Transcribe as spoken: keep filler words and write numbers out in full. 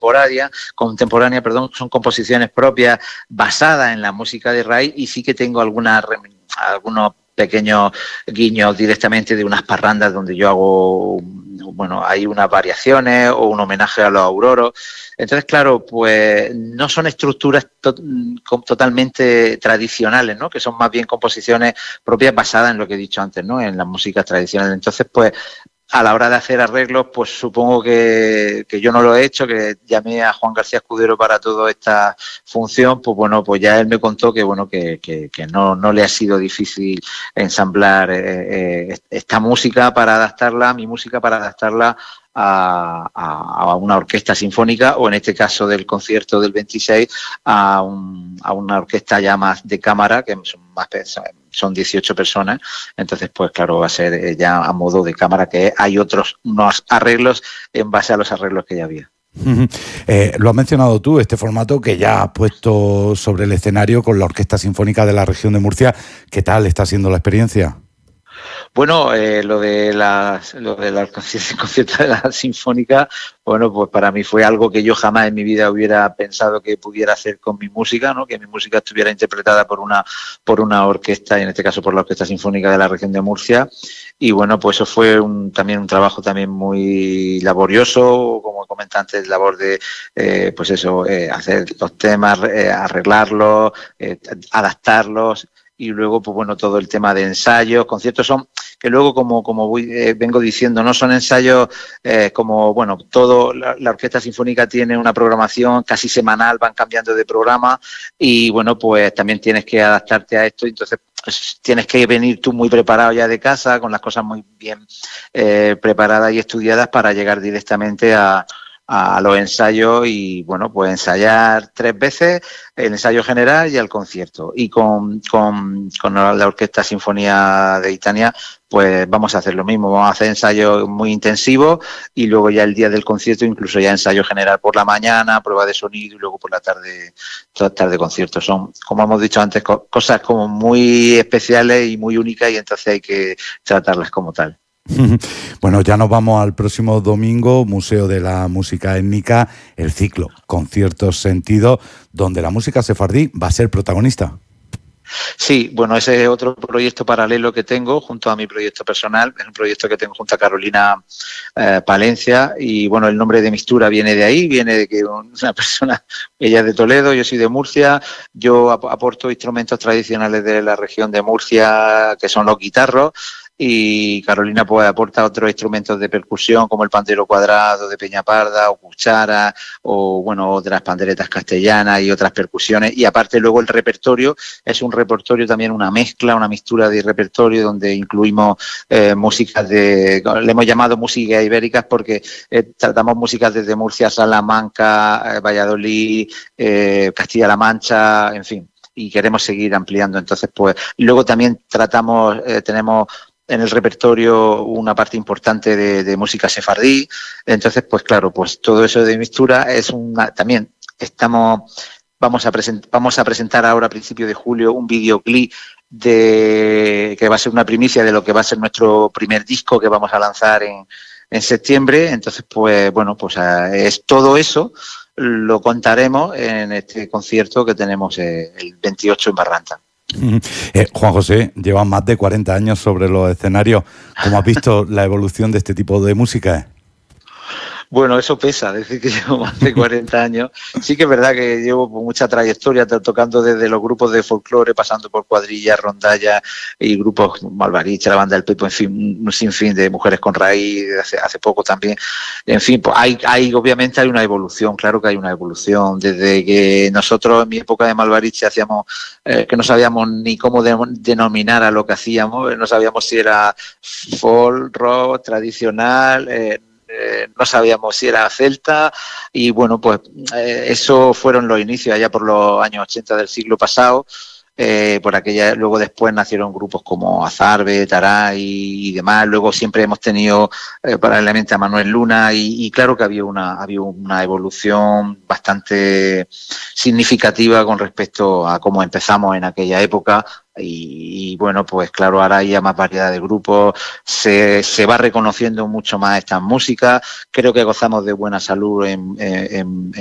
contemporánea, contemporánea, perdón, son composiciones propias basadas en la música de raíz, y sí que tengo algunas, algunos pequeños guiños directamente de unas parrandas donde yo hago, bueno, hay unas variaciones o un homenaje a los auroros. Entonces, claro, pues no son estructuras to totalmente tradicionales, ¿no? Que son más bien composiciones propias basadas en lo que he dicho antes, ¿no? En las músicas tradicionales. Entonces, pues a la hora de hacer arreglos, pues supongo que, que yo no lo he hecho, que llamé a Juan García Escudero para toda esta función, pues bueno, pues ya él me contó que bueno, que, que, que no, no le ha sido difícil ensamblar eh, eh, esta música para adaptarla, mi música para adaptarla a, a, a una orquesta sinfónica, o en este caso del concierto del veintiséis, a, un, a una orquesta ya más de cámara, que son más son dieciocho personas. Entonces, pues claro, va a ser ya a modo de cámara, que hay otros unos arreglos en base a los arreglos que ya había. Eh, lo has mencionado tú, este formato que ya has puesto sobre el escenario con la Orquesta Sinfónica de la Región de Murcia. ¿Qué tal está siendo la experiencia? Bueno, eh, lo de las, lo de la concierto de la Sinfónica, bueno, pues para mí fue algo que yo jamás en mi vida hubiera pensado que pudiera hacer con mi música, ¿no? Que mi música estuviera interpretada por una, por una orquesta, y en este caso por la Orquesta Sinfónica de la Región de Murcia. Y bueno, pues eso fue un, también un trabajo también muy laborioso, como comenté antes, labor de, eh, pues eso, eh, hacer los temas, eh, arreglarlos, eh, adaptarlos. Y luego, pues bueno, todo el tema de ensayos, conciertos son, que luego, como, como voy, eh, vengo diciendo, no son ensayos eh, como, bueno, todo, la, la Orquesta Sinfónica tiene una programación casi semanal, van cambiando de programa, y bueno, pues también tienes que adaptarte a esto, entonces pues, tienes que venir tú muy preparado ya de casa, con las cosas muy bien eh, preparadas y estudiadas para llegar directamente a... a los ensayos, y bueno, pues ensayar tres veces el ensayo general y el concierto. Y con, con, con la Orquesta Sinfonía de Itania, pues vamos a hacer lo mismo, vamos a hacer ensayos muy intensivos, y luego ya el día del concierto incluso ya ensayo general por la mañana, prueba de sonido, y luego por la tarde, toda tarde concierto. Son, como hemos dicho antes, co cosas como muy especiales y muy únicas, y entonces hay que tratarlas como tal. Bueno, ya nos vamos al próximo domingo, Museo de la Música Étnica, el ciclo Conciertos Sentidos, donde la música sefardí va a ser protagonista. Sí, bueno, ese es otro proyecto paralelo que tengo junto a mi proyecto personal. Es un proyecto que tengo junto a Carolina eh, Palencia, y bueno, el nombre de Mistura viene de ahí, viene de que una persona, ella es de Toledo, yo soy de Murcia, yo ap aporto instrumentos tradicionales de la región de Murcia, que son los guitarros, y Carolina pues aporta otros instrumentos de percusión como el pandero cuadrado de Peñaparda, o cuchara, o bueno, otras panderetas castellanas y otras percusiones. Y aparte luego el repertorio es un repertorio también, una mezcla, una mixtura de repertorio donde incluimos eh, músicas de, le hemos llamado músicas ibéricas porque eh, tratamos músicas desde Murcia, Salamanca, eh, Valladolid, eh, Castilla-La Mancha, en fin, y queremos seguir ampliando. Entonces pues, y luego también tratamos, eh, tenemos en el repertorio una parte importante de, de música sefardí. Entonces, pues claro, pues todo eso de mixtura es una, también estamos, vamos a presentar, vamos a presentar ahora a principios de julio un videoclip de que va a ser una primicia de lo que va a ser nuestro primer disco que vamos a lanzar en, en septiembre. Entonces, pues bueno, pues es todo eso lo contaremos en este concierto que tenemos el veintiocho en Barranta. Eh, Juan José, llevas más de cuarenta años sobre los escenarios. ¿Cómo has visto la evolución de este tipo de música? Bueno, eso pesa, decir que llevo más de cuarenta años. Sí que es verdad que llevo mucha trayectoria, tocando desde los grupos de folclore, pasando por cuadrillas, rondallas y grupos Malvarich, la banda del Pepo, en fin, un sinfín de mujeres con raíz, hace, hace poco también. En fin, pues hay, hay, obviamente hay una evolución, claro que hay una evolución. Desde que nosotros en mi época de Malvarich hacíamos, eh, que no sabíamos ni cómo de, denominar a lo que hacíamos, no sabíamos si era folk, rock, tradicional, eh, Eh, no sabíamos si era celta, y bueno, pues eh, eso fueron los inicios allá por los años ochenta del siglo pasado. eh, por aquella, luego después nacieron grupos como Azarbe, Tará y, y demás, luego siempre hemos tenido eh, paralelamente a Manuel Luna y, y claro que había una, había una evolución bastante significativa con respecto a cómo empezamos en aquella época. Y, y bueno, pues claro, ahora hay ya más variedad de grupos, se, se va reconociendo mucho más estas músicas, creo que gozamos de buena salud en, en, en